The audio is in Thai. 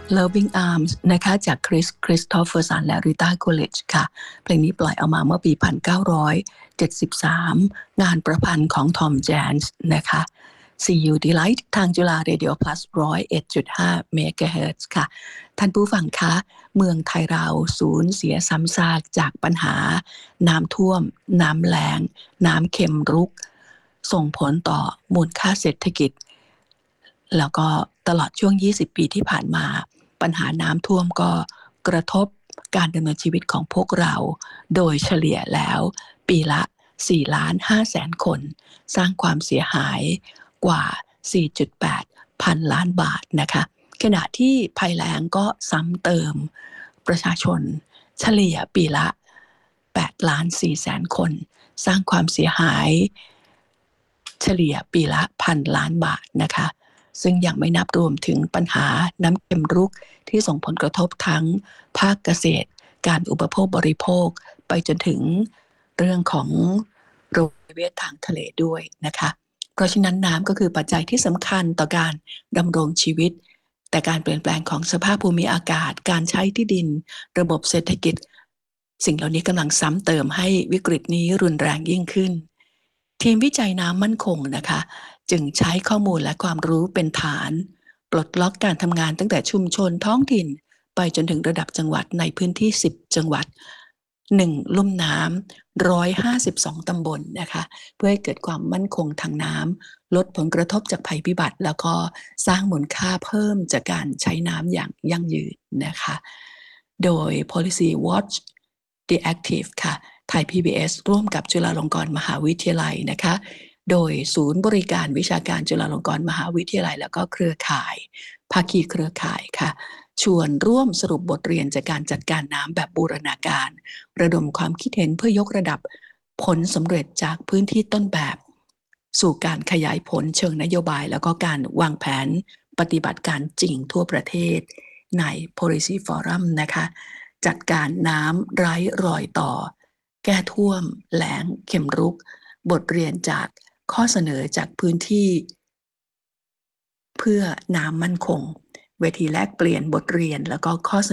Loving Arms นะคะจากคริสโตเฟอร์สันและริต้าโคลิชค่ะเพลงนี้ปล่อยออกมาเมื่อปี1973งานประพันธ์ของทอมแจนส์นะคะ See You Delight ทางจุฬา Radio Plus 101.5 เมกะเฮิรตซ์ค่ะท่านผู้ฟังคะเมืองไทยเราสูญเสียซ้ำซากจากปัญหาน้ำท่วมน้ำแล้งน้ำเค็มรุกส่งผลต่อมูลค่าเศรษฐกิจแล้วก็ตลอดช่วง20 ปีที่ผ่านมาปัญหาน้ำท่วมก็กระทบการดำเนินชีวิตของพวกเราโดยเฉลี่ยแล้วปีละ4,500,000 คนสร้างความเสียหายกว่า 4.8 พันล้านบาทนะคะขณะที่ภัยแล้งก็ซ้ำเติมประชาชนเฉลี่ยปีละ8,400,000 คนสร้างความเสียหายเฉลี่ยปีละ1,000 ล้านบาทนะคะซึ่งยังไม่นับรวมถึงปัญหาน้ำเค็มรุกที่ส่งผลกระทบทั้งภาคเกษตรการอุปโภคบริโภคไปจนถึงเรื่องของโรคระบาดทางทะเลด้วยนะคะเพราะฉะนั้นน้ำก็คือปัจจัยที่สำคัญต่อการดำรงชีวิตแต่การเปลี่ยนแปลงของสภาพภูมิอากาศการใช้ที่ดินระบบเศรษฐกิจสิ่งเหล่านี้กำลังซ้ำเติมให้วิกฤตนี้รุนแรงยิ่งขึ้นทีมวิจัยน้ำมั่นคงนะคะจึงใช้ข้อมูลและความรู้เป็นฐานปลดล็อกการทำงานตั้งแต่ชุมชนท้องถิ่นไปจนถึงระดับจังหวัดในพื้นที่10 จังหวัด1ลุ่มน้ำ152 ตำบลนะคะเพื่อให้เกิดความมั่นคงทางน้ำลดผลกระทบจากภัยพิบัติแล้วก็สร้างมูลค่าเพิ่มจากการใช้น้ำอย่างยั่งยืนนะคะโดย Policy Watch The Active ค่ะไทย PBS ร่วมกับจุฬาลงกรณ์มหาวิทยาลัยนะคะโดยศูนย์บริการวิชาการจุฬาลงกรณ์มหาวิทยาลัยแล้วก็เครือข่ายภาคีเครือข่ายค่ะชวนร่วมสรุปบทเรียนจากการจัดการน้ำแบบบูรณาการระดมความคิดเห็นเพื่อยกระดับผลสำเร็จจากพื้นที่ต้นแบบสู่การขยายผลเชิงนโยบายแล้วก็การวางแผนปฏิบัติการจริงทั่วประเทศใน Policy Forum นะคะจัดการน้ำไร้รอยต่อแก้ท่วมแล้งเข็มรุกบทเรียนจากข้อเสนอจากพื้นที่เพื่อน้ำมั่นคงเวทีแลกเปลี่ยนบทเรียนแล้วก็ข้อเสนอ